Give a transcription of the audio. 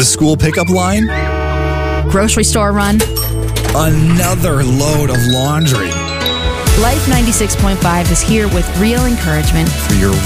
The school pickup line? Grocery store run. Another load of laundry. Life 96.5 is here with real encouragement For your